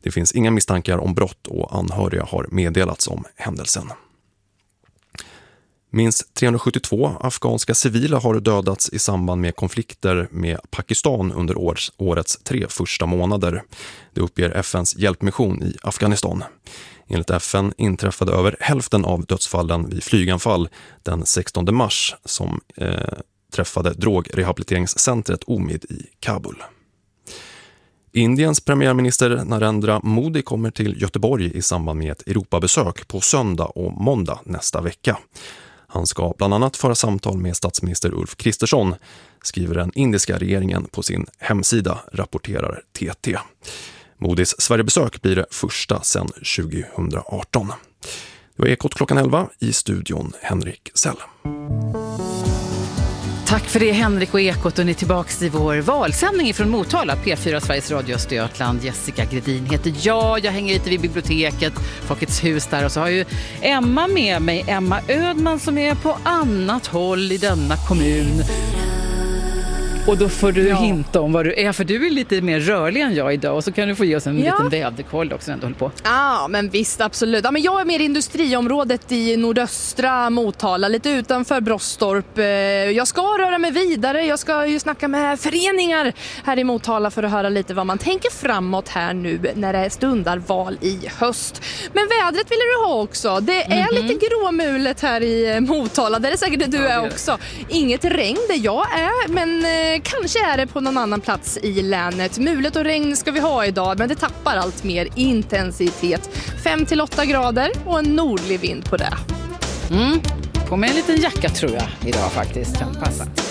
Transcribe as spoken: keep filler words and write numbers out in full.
Det finns inga misstankar om brott och anhöriga har meddelats om händelsen. Minst trehundrasjuttiotvå afghanska civila har dödats i samband med konflikter med Pakistan under års, årets tre första månader. Det uppger F N:s hjälpmission i Afghanistan. Enligt F N inträffade över hälften av dödsfallen vid flyganfall den sextonde mars som eh, träffade drogrehabiliteringscentret Omid i Kabul. Indiens premiärminister Narendra Modi kommer till Göteborg i samband med ett Europabesök på söndag och måndag nästa vecka. Han ska bland annat föra samtal med statsminister Ulf Kristersson, skriver den indiska regeringen på sin hemsida, rapporterar T T. Modis Sverigebesök blir det första sedan tjugoarton. Det var Ekot klockan elva, i studion Henrik Sell. Tack för det Henrik och Ekot, och ni är tillbaka i vår valsändning från Motala, P fyra Sveriges Radio Östergötland. Jessica Gredin heter jag, jag hänger lite vid biblioteket, Folkets hus där, och så har ju Emma med mig, Emma Ödman som är på annat håll i denna kommun. Och då får du ja. hinta om vad du är, för du är lite mer rörlig än jag idag, och så kan du få ge oss en ja. liten väderkoll också när du håller på. Ja, men visst, absolut. Ja, men jag är mer i industriområdet i nordöstra Motala, lite utanför Brostorp. Jag ska röra mig vidare, jag ska ju snacka med föreningar här i Motala för att höra lite vad man tänker framåt här nu när det stundar val i höst. Men vädret vill du ha också. Det är mm-hmm. lite gråmulet här i Motala, där är säkert du ja, är också. Inget regn där jag är, men kanske är det på någon annan plats i länet. Mulet och regn ska vi ha idag, men det tappar allt mer intensitet. fem till åtta grader och en nordlig vind på det. Mm. På med en liten jacka tror jag idag faktiskt. Kan passa.